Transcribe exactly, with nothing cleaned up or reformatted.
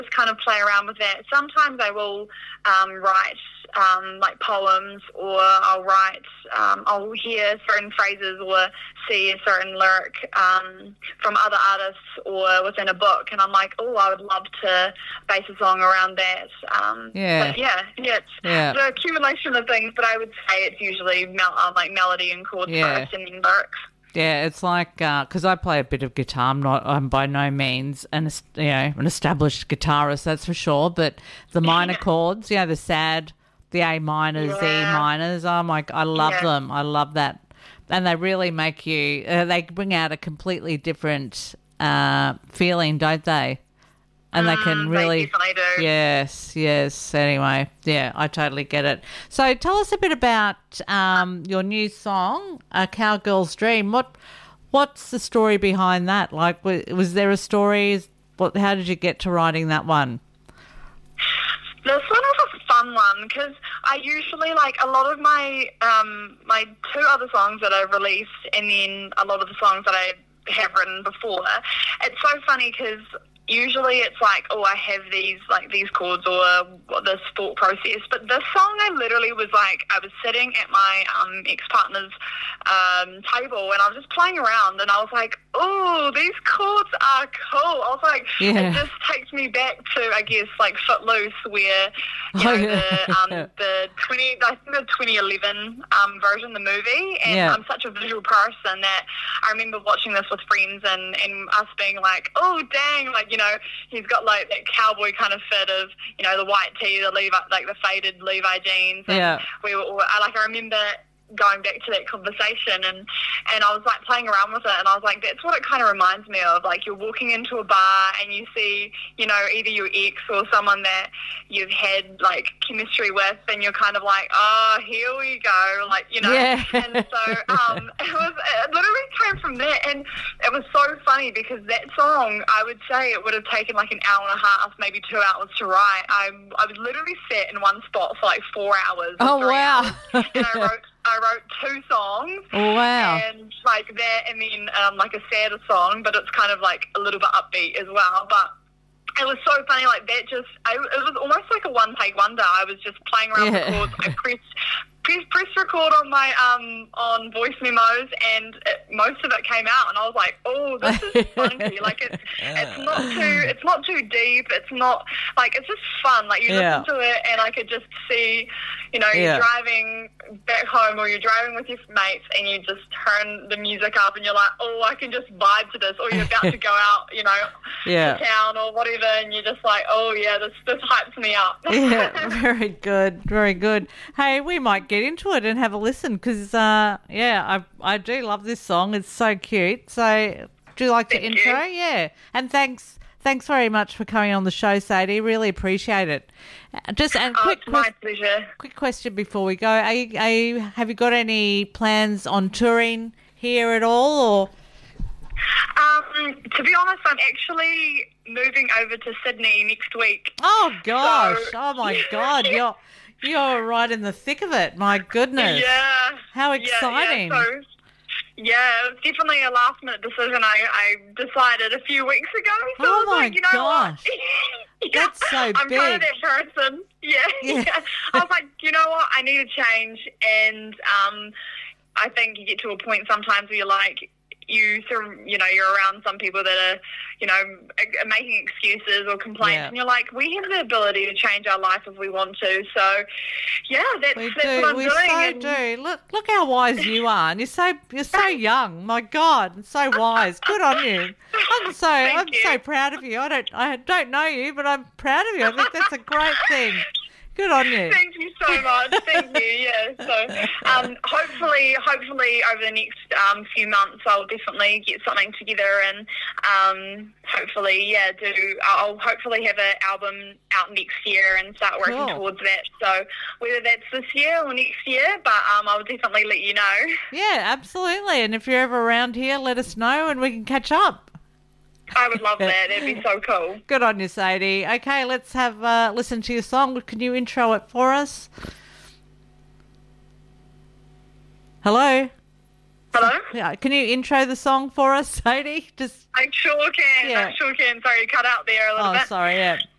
just kind of play around with that. Sometimes I will um, write um, like poems, or I'll write, um, I'll hear certain phrases or see a certain lyric um, from other artists or within a book, and I'm like, oh, I would love to base a song around that. Um, yeah. But yeah, yeah, it's yeah. the accumulation of things, but I would say it's usually mel- uh, like melody and chords Yeah. first and then lyrics. Yeah, it's like, because uh, I play a bit of guitar. I'm not, I'm by no means an, you know, an established guitarist, that's for sure, but the minor chords, you know, the sad, the A minors, the Yeah. E minors, oh my, I love Yeah. them. I love that. And they really make you, uh, they bring out a completely different uh, feeling, don't they? And they can Mm, really, they definitely do. yes, yes. Anyway, yeah, I totally get it. So tell us a bit about um, your new song, "A Cowgirl's Dream." What, what's the story behind that? Like, was, was there a story? What? How did you get to writing that one? This one is a fun one because I usually, like, a lot of my um, my two other songs that I've released, and then a lot of the songs that I have written before. It's so funny because usually it's like, oh, I have these like these chords or this thought process, but this song I literally was like, I was sitting at my um, ex-partner's um, table and I was just playing around and I was like, oh, these chords are cool. I was like, Yeah. it just takes me back to, I guess, like Footloose, where you Oh, know yeah. the um, the twenty I think the twenty eleven um, version, the movie, and Yeah. I'm such a visual person that I remember watching this with friends and, and us being like, oh dang, like, you know, he's got like that cowboy kind of fit of, you know, the white tee, the Levi, like the faded Levi jeans, and Yeah. we were all, I like I remember going back to that conversation and and I was like playing around with it and I was like, that's what it kind of reminds me of. Like, you're walking into a bar and you see, you know, either your ex or someone that you've had like chemistry with, and you're kind of like, oh, here we go, like, you know. Yeah. And so um it was it literally came from that, and it was so funny because that song, I would say it would have taken like an hour and a half, maybe two hours to write. I I was literally sat in one spot for like four hours. or Oh, three wow. hours, and I wrote I wrote two songs. Oh, wow. And like that, and then um, like a sadder song, but it's kind of like a little bit upbeat as well. But it was so funny, like that just, I, it was almost like a one-take wonder. I was just playing around Yeah. with chords. I pressed, pressed, pressed record on my, um, on voice memos, and it, most of it came out, and I was like, oh, this is funky. Like, it's, it's not too, it's not too deep. It's not, like, it's just fun. Like, you Yeah. listen to it, and I could just see, you know, Yeah. you're driving back home or you're driving with your mates and you just turn the music up and you're like, oh, I can just vibe to this, or you're about to go out, you know, Yeah. to town or whatever, and you're just like, oh yeah, this this hypes me up. Yeah, very good, very good. Hey, we might get into it and have a listen because, uh, yeah, I I do love this song. It's so cute. So, do you like the Thank intro? you. Yeah, and thanks, thanks very much for coming on the show, Sadie. Really appreciate it. Uh, Just and Oh, quick, it's my ques- pleasure. quick question before we go: Are you, are you, have you got any plans on touring here at all, or? Um, to be honest, I'm actually moving over to Sydney next week. Oh gosh! So- Oh my God! You're you're right in the thick of it. My goodness! Yeah. How Yeah, exciting! Yeah, so, yeah, it was definitely a last minute decision. I, I decided a few weeks ago. So Oh I was my like, you know gosh. what? Yeah, That's so I'm kind big. of that person. Yeah, Yeah. yeah. I was like, you know what? I need a change. And um, I think you get to a point sometimes where you're like, you sur- you know, you're around some people that are, you know, are making excuses or complaints, Yeah. and you're like, we have the ability to change our life if we want to. So, yeah, that's, We that's do, what I'm we doing. so and do. Look, look how wise you are, and you're so you're so young. My God, and so wise. Good on you. I'm so Thank I'm you. so proud of you. I don't I don't know you, but I'm proud of you. I think that's a great thing. Good on you. Thank you so much. Thank you. Yeah. So, um, hopefully, hopefully over the next um, few months, I'll definitely get something together, and um, hopefully, yeah, do. I'll hopefully have an album out next year and start working Cool. towards that. So, whether that's this year or next year, but um, I'll definitely let you know. Yeah, absolutely. And if you're ever around here, let us know, and we can catch up. I would love that. That'd be so cool. Good on you, Sadie. Okay, let's have uh, listen to your song. Can you intro it for us? Hello? Hello? Yeah, can you intro the song for us, Sadie? Just I sure can. Yeah. I sure can. Sorry, you cut out there a little oh, bit. sorry, yeah.